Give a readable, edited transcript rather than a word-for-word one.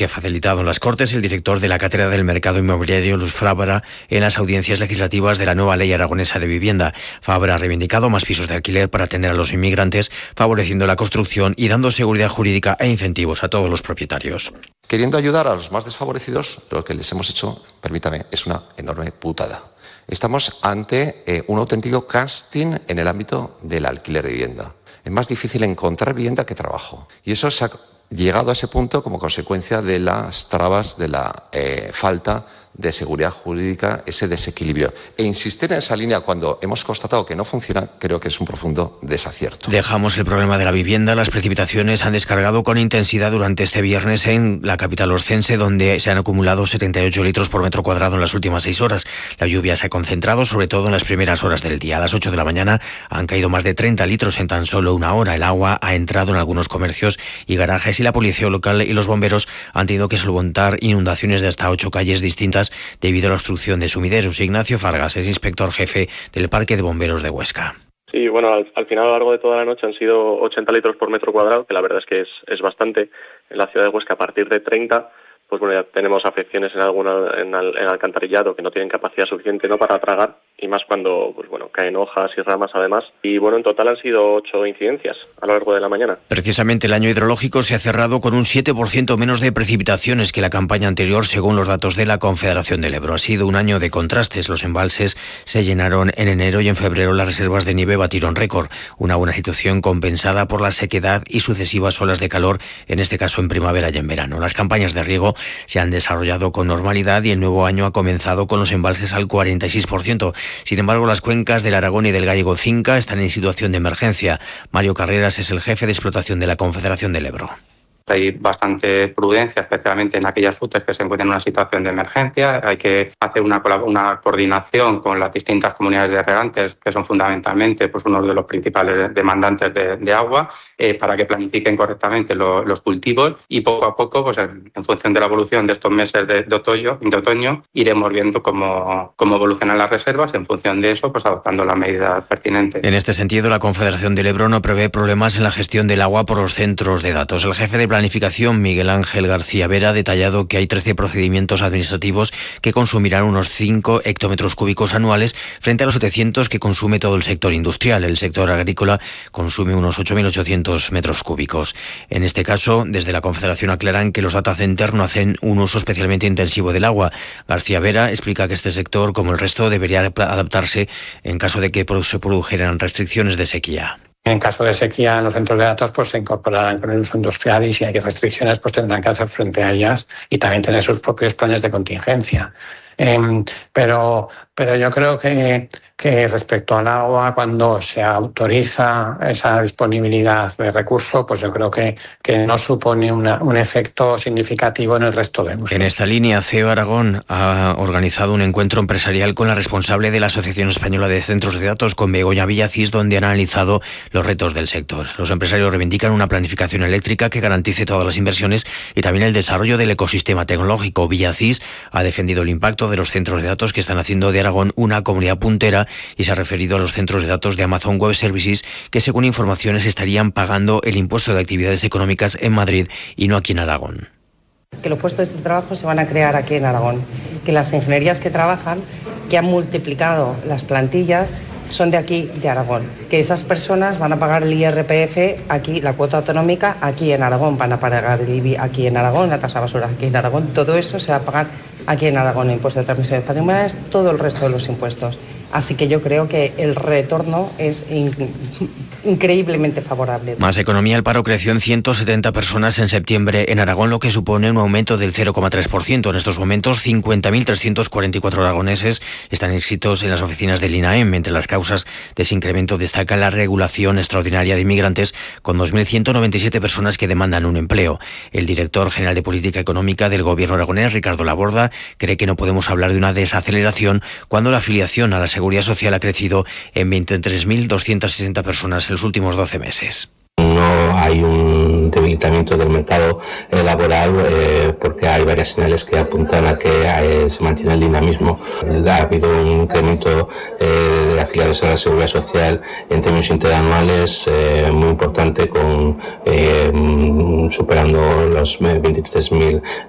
que ha facilitado en las Cortes el director de la Cátedra del Mercado Inmobiliario, Luis Fabra, en las audiencias legislativas de la nueva Ley Aragonesa de Vivienda. Fabra ha reivindicado más pisos de alquiler para atender a los inmigrantes, favoreciendo la construcción y dando seguridad jurídica e incentivos a todos los propietarios. Queriendo ayudar a los más desfavorecidos, lo que les hemos hecho, permítame, es una enorme putada. Estamos ante un auténtico casting en el ámbito del alquiler de vivienda. Es más difícil encontrar vivienda que trabajo. Y eso se ha llegado a ese punto como consecuencia de las trabas, de la falta de seguridad jurídica, ese desequilibrio. E insistir en esa línea cuando hemos constatado que no funciona, creo que es un profundo desacierto. Dejamos el problema de la vivienda. Las precipitaciones han descargado con intensidad durante este viernes en la capital oscense, donde se han acumulado 78 litros por metro cuadrado en las últimas 6 horas. La lluvia se ha concentrado sobre todo en las primeras horas del día. A las 8 de la mañana han caído más de 30 litros en tan solo una hora. El agua ha entrado en algunos comercios y garajes y la policía local y los bomberos han tenido que solventar inundaciones de hasta 8 calles distintas debido a la obstrucción de sumideros. Ignacio Fargas es inspector jefe del Parque de Bomberos de Huesca. Sí, bueno, al final a lo largo de toda la noche han sido 80 litros por metro cuadrado, que la verdad es que es bastante. En la ciudad de Huesca a partir de 30, pues bueno, ya tenemos afecciones en alcantarillado que no tienen capacidad suficiente, ¿no?, para tragar, y más cuando pues bueno, caen hojas y ramas además. Y bueno, en total han sido 8 incidencias a lo largo de la mañana. Precisamente el año hidrológico se ha cerrado con un 7% menos de precipitaciones que la campaña anterior, según los datos de la Confederación del Ebro. Ha sido un año de contrastes. Los embalses se llenaron en enero y en febrero las reservas de nieve batieron récord. Una buena situación compensada por la sequedad y sucesivas olas de calor, en este caso en primavera y en verano. Las campañas de riego se han desarrollado con normalidad y el nuevo año ha comenzado con los embalses al 46%. Sin embargo, las cuencas del Aragón y del Gállego-Cinca están en situación de emergencia. Mario Carreras es el jefe de explotación de la Confederación del Ebro. Hay bastante prudencia, especialmente en aquellas rutas que se encuentran en una situación de emergencia. Hay que hacer una coordinación con las distintas comunidades de regantes, que son fundamentalmente pues, uno de los principales demandantes de agua, para que planifiquen correctamente los cultivos, y poco a poco, pues, en función de la evolución de estos meses de otoño, iremos viendo cómo evolucionan las reservas. En función de eso, pues adoptando las medidas pertinentes. En este sentido, la Confederación del Ebro no prevé problemas en la gestión del agua por los centros de datos. El jefe de planificación, Miguel Ángel García Vera, ha detallado que hay 13 procedimientos administrativos que consumirán unos 5 hectómetros cúbicos anuales frente a los 700 que consume todo el sector industrial. El sector agrícola consume unos 8.800 metros cúbicos. En este caso, desde la Confederación aclaran que los data centers no hacen un uso especialmente intensivo del agua. García Vera explica que este sector, como el resto, debería adaptarse en caso de que se produjeran restricciones de sequía. En caso de sequía en los centros de datos, pues se incorporarán con el uso industrial, y si hay restricciones, pues tendrán que hacer frente a ellas y también tener sus propios planes de contingencia. Pero yo creo que respecto al agua, cuando se autoriza esa disponibilidad de recursos, pues yo creo que no supone un efecto significativo en el resto de usos. En esta línea, CEO Aragón ha organizado un encuentro empresarial con la responsable de la Asociación Española de Centros de Datos, con Begoña Villacís, donde han analizado los retos del sector. Los empresarios reivindican una planificación eléctrica que garantice todas las inversiones y también el desarrollo del ecosistema tecnológico. Villacís ha defendido el impacto de los centros de datos que están haciendo de Aragón una comunidad puntera y se ha referido a los centros de datos de Amazon Web Services, que según informaciones estarían pagando el impuesto de actividades económicas en Madrid y no aquí en Aragón. Que los puestos de trabajo se van a crear aquí en Aragón, que las ingenierías que trabajan, que han multiplicado las plantillas, son de aquí, de Aragón, que esas personas van a pagar el IRPF aquí, la cuota autonómica aquí en Aragón, van a pagar el IBI aquí en Aragón, la tasa de basura aquí en Aragón, todo eso se va a pagar aquí en Aragón, el impuesto de transmisiones patrimoniales, todo el resto de los impuestos. Así que yo creo que el retorno es increíblemente favorable. Más economía. El paro creció en 170 personas en septiembre en Aragón, lo que supone un aumento del 0,3%. En estos momentos, 50.344 aragoneses están inscritos en las oficinas del INAEM. Entre las causas de ese incremento destaca la regulación extraordinaria de inmigrantes, con 2.197 personas que demandan un empleo. El director general de Política Económica del Gobierno aragonés, Ricardo Laborda, cree que no podemos hablar de una desaceleración cuando la afiliación a la Seguridad Social ha crecido en 23.260 personas en los últimos 12 meses. No hay un debilitamiento del mercado laboral porque hay varias señales que apuntan a que se mantiene el dinamismo. Ha habido un incremento de afiliados a la Seguridad Social en términos interanuales muy importante, superando los 23.000